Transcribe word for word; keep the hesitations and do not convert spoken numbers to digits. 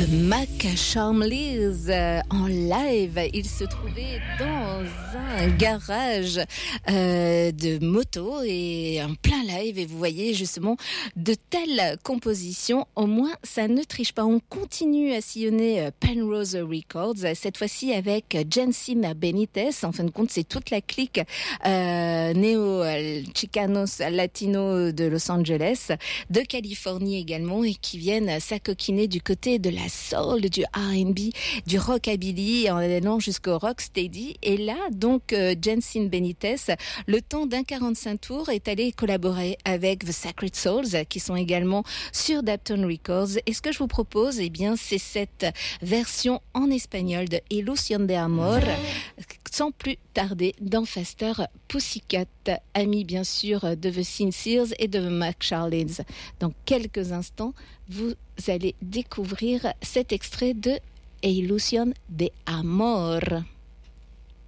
Mac Charmleys euh, en live. Il se trouvait dans un garage euh, de moto et en plein live. Et vous voyez justement de telles compositions. Au moins, ça ne triche pas. On continue à sillonner Penrose Records. Cette fois-ci avec Jensim Benitez. En fin de compte, c'est toute la clique euh, néo-chicanos latino de Los Angeles, de Californie également, et qui viennent s'acoquiner du côté de la soul, du R and B, du rockabilly, en allant jusqu'au rocksteady. Et là, donc, euh, Jensim Benitez, le temps d'un quarante-cinq tours, est allé collaborer avec The Sacred Souls, qui sont également sur Dapton Records. Et ce que je vous propose, eh bien, c'est cette version en espagnol de Ilusión de Amor, sans plus tarder dans Faster Pussycat, ami bien sûr de The Sincers et de Mac Charlins. Dans quelques instants, vous allez découvrir cet extrait de Ilusión de Amor.